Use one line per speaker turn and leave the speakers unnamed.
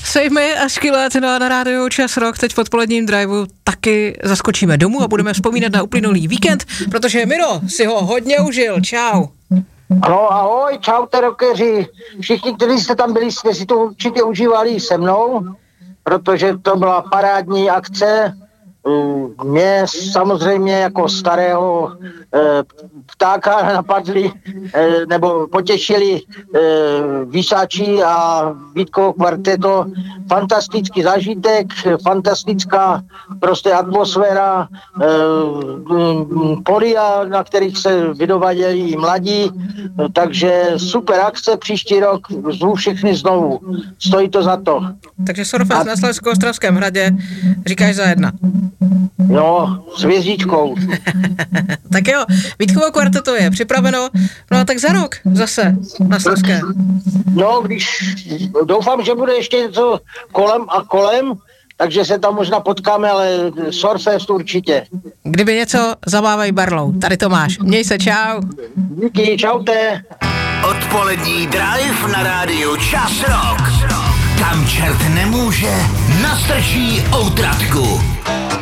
Sejmy a Skillet na rádiu Čas Rock, teď v odpoledním driveu taky zaskočíme domů a budeme vzpomínat na uplynulý víkend, protože Miro si ho hodně užil. Čau.
No ahoj, čaute rockeři. Všichni, kteří jste tam byli, jste si to určitě užívali se mnou, protože to byla parádní akce. Mě samozřejmě jako starého ptáka napadli nebo potěšili Vysači a Vítkovo kvarteto. Fantastický zážitek, fantastická prostě atmosféra, polia, na kterých se vydovaděli i mladí, takže super akce, příští rok zvu všechny znovu. Stojí to za to.
Takže Surfest na Slezsko-Ostravském hradě říkáš za 1.
No, s hvězdičkou.
Tak jo, Vítkovo kvarteto je připraveno, no a tak za rok zase na Slezské.
No, když doufám, že bude ještě něco kolem, takže se tam možná potkáme, ale Surfest určitě.
Kdyby něco, zamávej barlou. Tady to máš. Měj se, čau.
Díky, čaute.
Odpolední drive na rádiu Čas Rock. Tam čert nemůže, nastrčí outratku.